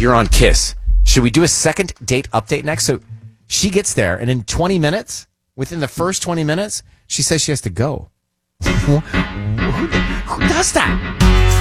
You're on Kiss. Should we do a second date update next? So she gets there, and in 20 minutes, within the first 20 minutes, she says she has to go. Who does that?